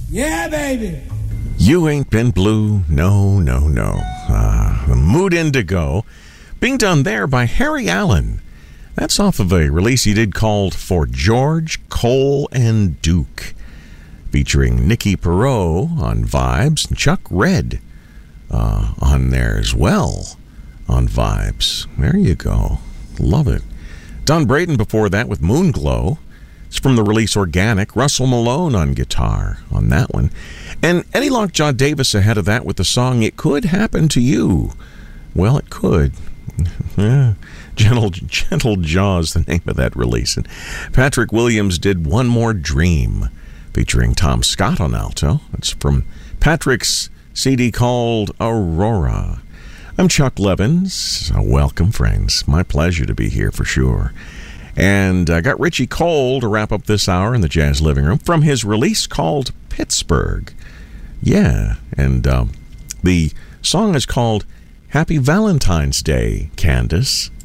Yeah, baby. You Ain't Been Blue, no, no, no. The Mood Indigo, being done there by Harry Allen. That's off of a release he did called For George, Cole, and Duke, featuring Nicky Perot on vibes and Chuck Red on there as well on vibes. There you go. Love it. Don Braden before that with Moonglow. It's from the release Organic. Russell Malone on guitar on that one. And Eddie Lockjaw Davis ahead of that with the song It Could Happen to You. Well, it could. Yeah. Gentle Jaws, the name of that release. And Patrick Williams did One More Dream, featuring Tom Scott on alto. It's from Patrick's CD called Aurora. I'm Chuck Levins. Welcome, friends. My pleasure to be here for sure. And I got Richie Cole to wrap up this hour in the Jazz Living Room from his release called Pittsburgh. Yeah, and the song is called Happy Valentine's Day, Candace.